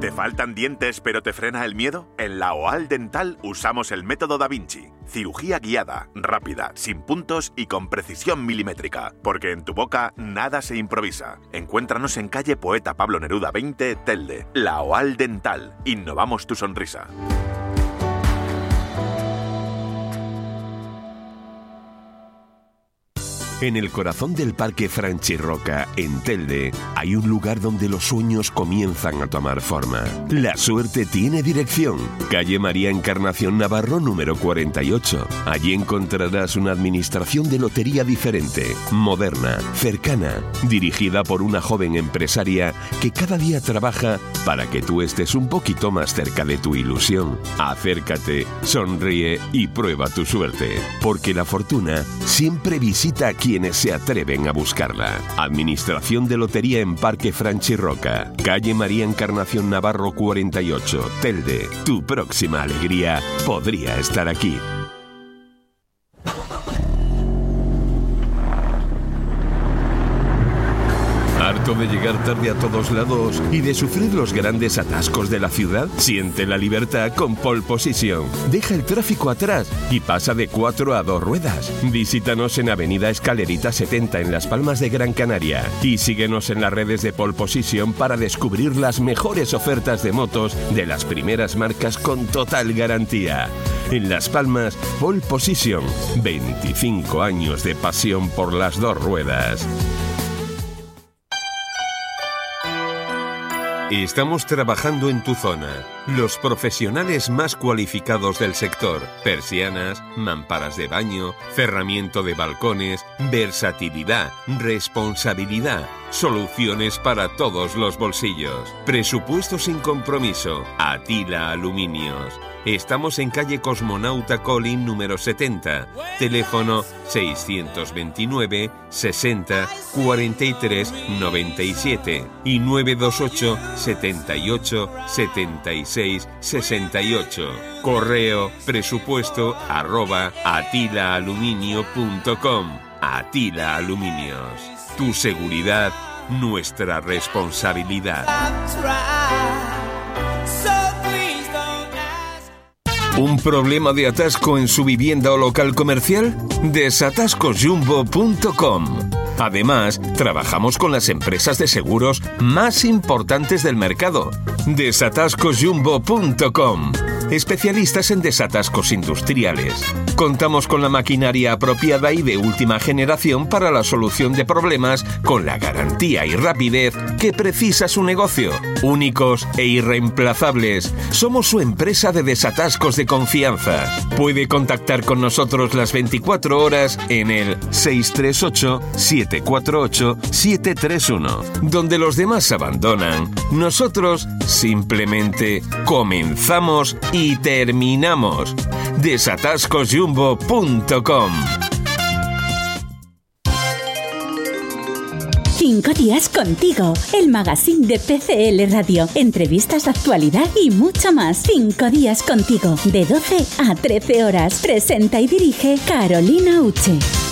¿Te faltan dientes pero te frena el miedo? En la OAL Dental usamos el método Da Vinci. Cirugía guiada, rápida, sin puntos y con precisión milimétrica. Porque en tu boca nada se improvisa. Encuéntranos en calle Poeta Pablo Neruda 20, Telde. La OAL Dental. Innovamos tu sonrisa. En el corazón del Parque Franchirroca, en Telde, hay un lugar donde los sueños comienzan a tomar forma. La suerte tiene dirección. Calle María Encarnación Navarro, número 48. Allí encontrarás una administración de lotería diferente, moderna, cercana, dirigida por una joven empresaria que cada día trabaja para que tú estés un poquito más cerca de tu ilusión. Acércate, sonríe y prueba tu suerte. Porque la fortuna siempre visita a quienes se atreven a buscarla. Administración de Lotería en Parque Franchirroca, calle María Encarnación Navarro 48, Telde. Tu próxima alegría podría estar aquí. ¿Harto de llegar tarde a todos lados y de sufrir los grandes atascos de la ciudad? Siente la libertad con Pole Position. Deja el tráfico atrás y pasa de 4 a 2 ruedas. Visítanos en Avenida Escalerita 70 en Las Palmas de Gran Canaria y síguenos en las redes de Pole Position para descubrir las mejores ofertas de motos de las primeras marcas con total garantía. En Las Palmas, Pole Position. 25 años de pasión por las dos ruedas. Estamos trabajando en tu zona. Los profesionales más cualificados del sector. Persianas, mamparas de baño, cerramiento de balcones, versatilidad, responsabilidad. Soluciones para todos los bolsillos. Presupuesto sin compromiso. Atila Aluminios. Estamos en calle Cosmonauta Colin número 70. Teléfono 629 60 43 97 y 928 78 76 68. Correo presupuesto@atilaaluminio.com. Atila Aluminios. Tu seguridad, nuestra responsabilidad. ¿Un problema de atasco en su vivienda o local comercial? Desatascosjumbo.com. Además, trabajamos con las empresas de seguros más importantes del mercado. Desatascosjumbo.com. Especialistas en desatascos industriales. Contamos con la maquinaria apropiada y de última generación para la solución de problemas con la garantía y rapidez que precisa su negocio. Únicos e irreemplazables. Somos su empresa de desatascos de confianza. Puede contactar con nosotros las 24 horas en el 638-748-731. Donde los demás abandonan, nosotros simplemente comenzamos y terminamos. Desatascosjumbo.com. 5 días contigo, el magazine de PCL Radio, entrevistas de actualidad y mucho más. 5 días contigo, de 12 a 13 horas. Presenta y dirige Carolina Uche.